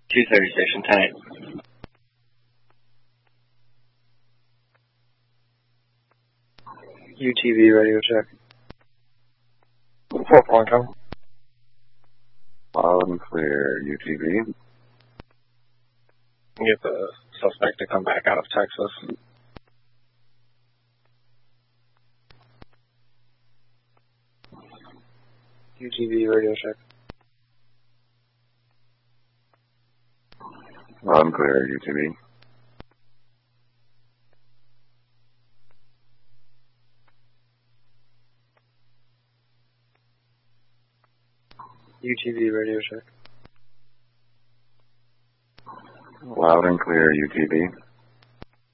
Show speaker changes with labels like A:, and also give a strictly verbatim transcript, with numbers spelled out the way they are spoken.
A: two thirty station ten eight.
B: U T V radio check.
C: Four point come.
D: Loud and clear, U T V.
C: Get the suspect to come back out of Texas.
B: U T V radio check.
D: Loud and clear, U T V.
B: U T V radio check.
D: Loud and clear, U T V.